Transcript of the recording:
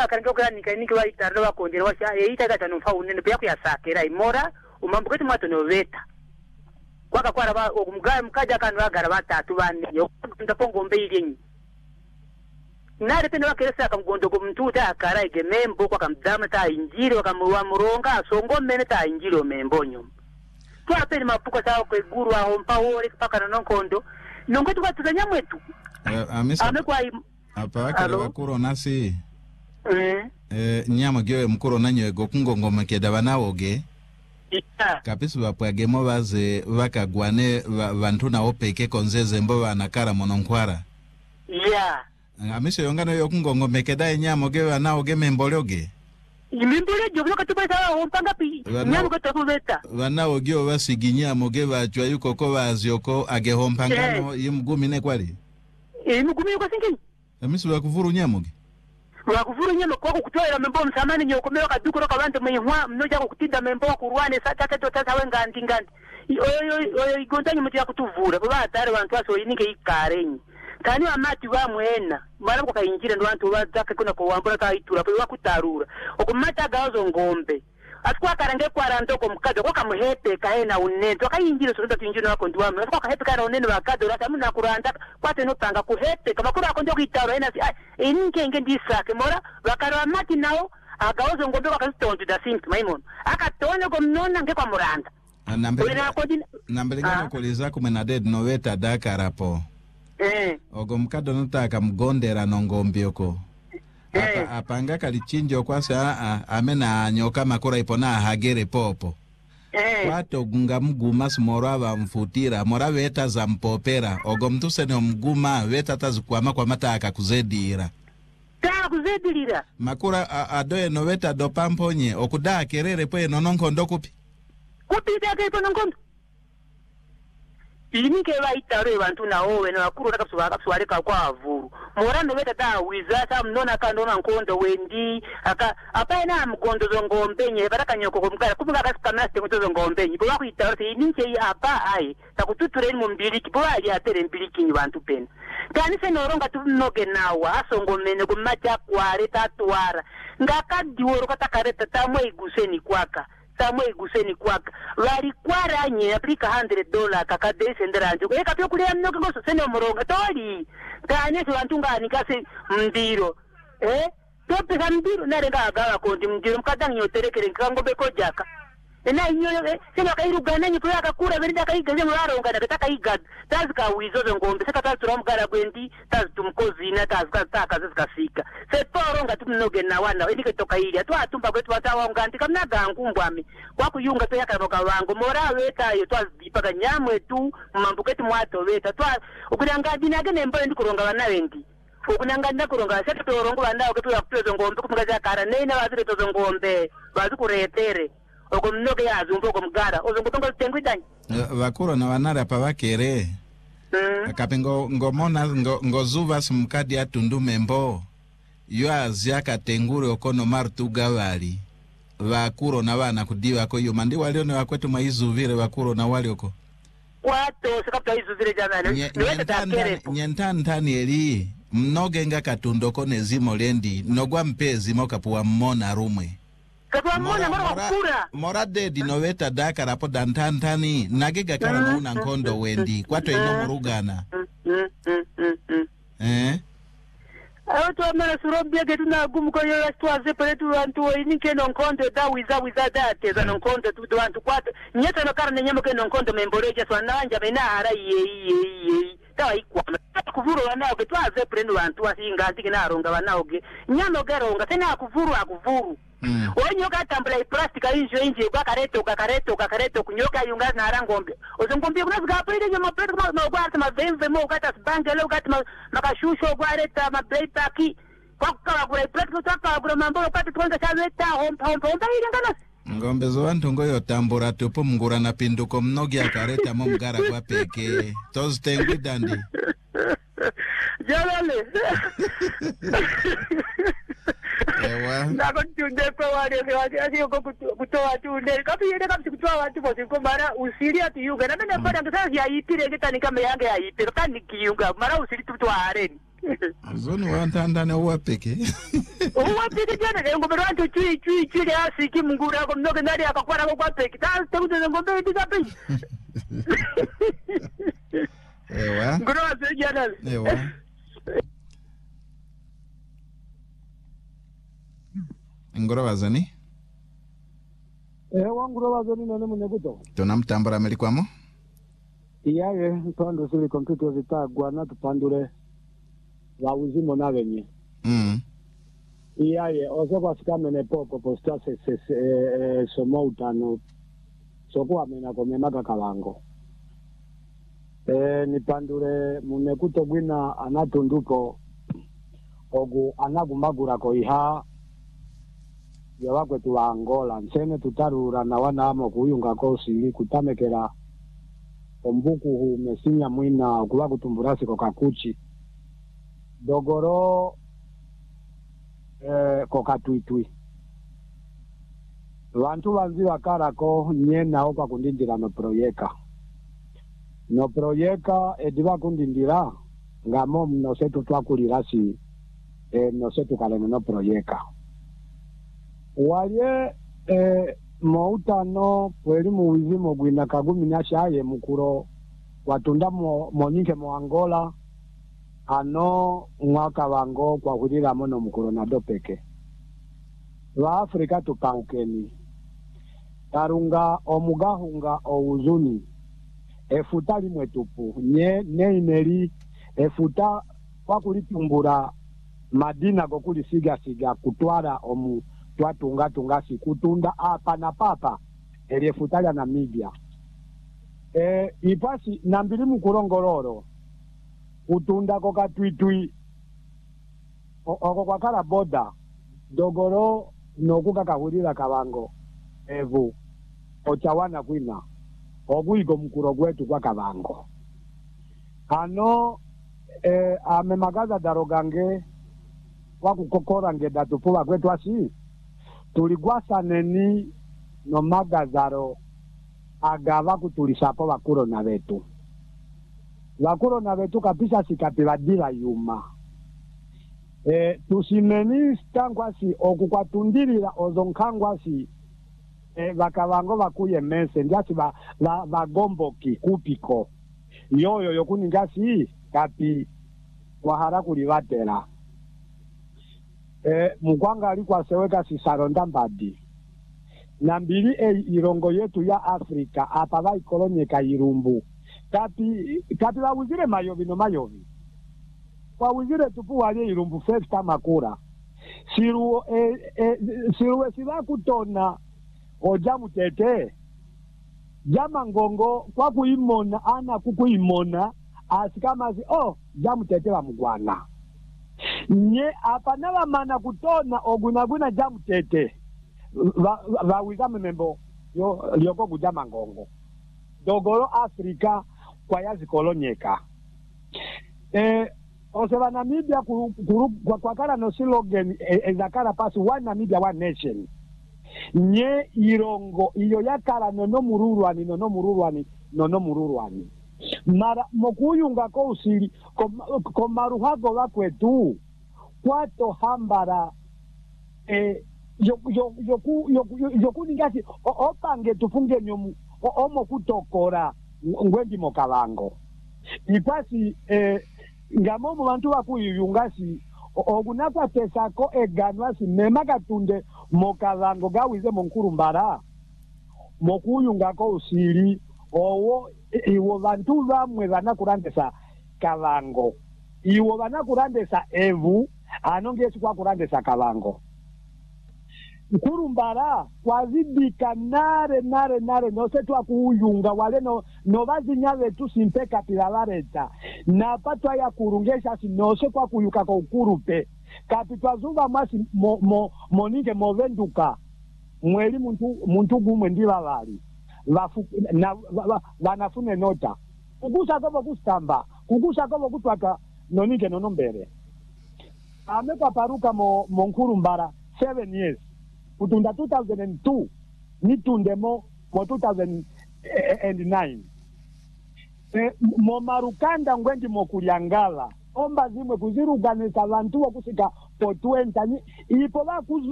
akarange okanika niki waitara bakondera washa eita gatano fa unene bya kuyasakera imora umambo kati mwato noveta kwaka kwara ba mkaja kanu agara batatu bane yo ndapongo mbeiri nyi nare tene wakeresa akamgondo ko mtuta akara igemembo kwa kamdama ta injiri wakamwa muronga songo mene ta injiri omembonyo kwa peni mapuko tawo ko guru aho mpawore paka nonkondo nongo tukatuzanya mwetu amekwa apa wakale bakuro nasi nyama gyo mukuro nanyo gokungongo makeda banawoge kapisu bapwagemo baze bakagwane bantu na opeke konzeze mbo banakara mononkwara amiso yongano yokungongo mekeda nyama gyo banawoge membolyoge imimbule jobyo katubesa ompanga pi nyama ko tokubeta banawoge basiginya moge bachwa yuko ko bazyoko agehompangano yimgumi ne kwali imgumi yuko singi amiso bakuvuru nyamoge wakuvuru nyama kwa kutoera membo msamani nyokomeo kadukuro kabante mwenhwa mnoja kukutinda membo kurwane satake totasa wenga ndingandi oyo igontanyi muti yakutuvura kuba atare bantu aso yinike ikarenyi kani amati wa mwena mara ko kayinjire ndo bantu batake kuna ko wambura kayitura pe wakutarura okumata gazo ngombe asikwa karange kwaranto ko mukado ko kamuhepe kaena unento kayinjire so ndo tinjino wako ndiwame asikwa kahepe kana unene bakado rata muna kuranda kwate no panga kuhepe kama kura akonjo kuitaro ena eninke ndisake mora bakaro amati nao agaozo ngombe wakasitonto da sink maimon akatone ko mnona nge kwa muranda nambelingana kuliza kumena dead noveta dakarapo ogo mukado nutaka mgondera nongombioko apanga kalichinjo kwasa amena nyoka makura ipona hagere popo wato gunga mguma smoro aba mfutira mora weta za mpopera ogo mtuse ne mguma weta tazikwama kwa mataka kuzedira makura adoye no weta do pamponye okuda kerere po enononkondo kupi dake enononkondo inike baitaro bantu nawo na akuru nakapsuwale kwa avuru morando weta ta wiza ta mnona kandona nkondo wendi aka apaina mkondo zongombe nye baraka nyoko kumkara kubuga kasikamaste kutozo ngombe nyi bwa kuitaro te inike apa ai takututure mu mbiriki bwa ali atere mbiriki nyi bantu pena kani se noronga tunoge nawa asongomene kumata kware tatwara ngakadiworo katakareta tamwe iguseni kwaka samwe iguseni kwaka wali kwara nye aplika $100 kakadese nderanje ko ekapyo kulia mnoke goso sene omoronga toli kanye bantu ngani kase mbiro tope kambiro narenga agawa kondi mbiro mkadangi yoterekere kangobe kojaka ena inyo sema kairugana nyi kuyaka kura berida kaigaze mwaronga nakataka igad tazika wizozo ngombe seka tatura mgara gwendi tazitumkozi na tazika taka zikafika se toronga tumnoge na wana indike toka ili atu atumba kwetu watawa nganti kamna gangumbwami kwa kuyunga to yakanoka wango mora weta yo twazipaka nyamwe tu mambuketi mwato weta twa ukulanga dinage nembo ndikuronga wana wendi ukunanga ndakuronga seka torongo banda oketu yakutezo ngombe kumungaza kara neina wazire tozo ngombe bazikuretere oko mnoge yazumbo ko mgara ozongotongo tengwidanyi bakuro na wanara pa bakere kapengo ngomona ngozuva smukadi atundu membo yo aziaka tengure okono martuga wali bakuro na bana kudiwa ko yumandi wali ne wakwetu maizuvire bakuro na wali oko kwato sekapta izuvire jamani niwete takere nyentantani eri mnoge nga katundo ko nezimo lendi nogwa mpezi mokapuwa mmona rumwe mora dedi noveta daka rapo dantantani nagega kara nauna nkondo wendi kwato ino murugana Auto amana surobia getu na gumuko yo astwaze peretu wantu inike no nkondo da wiza date za nkondo tu wantu kwato nyeta no karne nyama ke no nkondo memboreja swananja mena ara ye tawa ikwa kuvuru wanao ke twaze peretu wantu asinga antike na aronga wanaoge nyama geronga tena akuvuru onyo katambula plastica inje kwa kareto kunyoka yunga na arangombe ozongombe kuna zikapele nyama peto no gwata mavemve mo kata sbangele ukata makashusho gwareta mabreitaki kwa kula plastica tapa kula mambo kata twanga chaleta hompa ile ngana ngombe zo wantu ngoyo tambura tupo mngura na pinduko mnogi akareta mo mgara kwa peke tozi tengi dandi jalale ewa nako tunde kwa wale asiyo kutoa tunde kapi yende kapsi kutoa watu bosi kwa mara usiri atiyunga na mena pada ngasa ya ipire kita ni kama yange ya ipire kandi kiyunga mara usiri tutoa areni Zoni wantanda na uwapeke. Uwapeke jana ngombe rancho chui asiki mungura ko mnoge ndari akakwara ko kwapeke. Takuze ngombe ndikapi. Ewa. Ngoro ase jana. Ewa. Ngoro wazani? Wanguro wazani nane munekuto. Tunamtambura melikwamo? Iyaye mpando sili kompyuta zitagwa na tupandure wa uzimo na venye. Iyaye osoka sikamene poko posta somo utano soko amena komemaka kalango. Nipandure munekuto gwina anatunduko ogu anagumagura ko iha yawakwe tuwa Angola nsene tutarura na wanamo kuyunga kosi kutamekera ombuku hu mesinya mwina okuba kutumburasi ko kakuchi dogoro ko katwitwi bantu banzi bakarako nyena opa kundindira no projeka ediba kundindira ngamo mno setu twakulirasi no setu kale no projeka waye moutano kweli muwizimo gwina kagumi nashaye mukuro watunda monike mo Angola ano mwaka wango kwa hurira mono mukuro na dopeke wa Afrika tupaukeni tarunga omugahunga ouzuni efuta limwe tupu ne ineri efuta kwa kulitumbura madina gokuli siga kutwara omu twatunga sikutunda apa na papa elefutalia Namibia ipasi nambili mukulongoloro kutunda koka twitwi oko kwa kala boda dogoro nokuka kahulira kabango evu ochawana kwina oguigo mukuro gwetu kwa kabango ano amemagaza darogange wakukokora ngedatu puwa kwetu asi tuligwasa neni no magazaro agava kutulisapo bakuro na betu kapisa sikapibadila yuma tusimeni stangwasi okukwatundilila ozonkangwasi bakabango bakuye mense ndiasi bagomboki kupiko yoyo yokuningasi kapi wahara kulibatela mkwanga alikuwa seweka sisaronda mbadi na mbili irongo yetu ya Afrika apa bai kolonyeka irumbu kati wawuzire mayovi wawuzire tupu wale irumbu festa makura siruwe sila kutona ojamu tete jama ngongo kwa kuimona ana kukuimona asikamazi jamu tete wa mgwana nye apana wamana kutona ogunaguna jamu tete wawiza memembo yoko kujama ngongo dogoro Afrika kwa yazi kolonyeka oseba Namibia kwa kala no slogan ezakara pasi one Namibia one nation nye irongo iyo yakala nono mururwani mara mokuyunga ko usiri ko maruhago wakwetu kwato hambara yoku ningati opange tufunge nyomu omo kutokora ngwendi mokalango ipasi ngamo mu bantu bakuyungasi ogunakwa tesako eganwasi memakatunde mokalango gawize monkurumbara mokuyungako usiri owo iwo bantu bamwe banakurandesa kalango iwo banakurandesa evu anongesi kwa kurandesa kalango nkurumbara kwazidika nare nose twakuyunga wale no bazinyawe tusimpeka pilavareta na patwa ya kurungesha sinose kwa kuyuka kwa ukurupe kati twazuba mwasi monike movenduka mweli muntu gumwe ndiba bali wanafune nota kugusa kobo kustamba kugusa kobo kutwaka nonike nonombere amekwa paruka monkurumbara 7 years kutunda 2002 nitundemo mo 2009 mo marukanda ngwendi mokuliangala omba zimwe kuziruganisa vantu wakusika po 20 ipo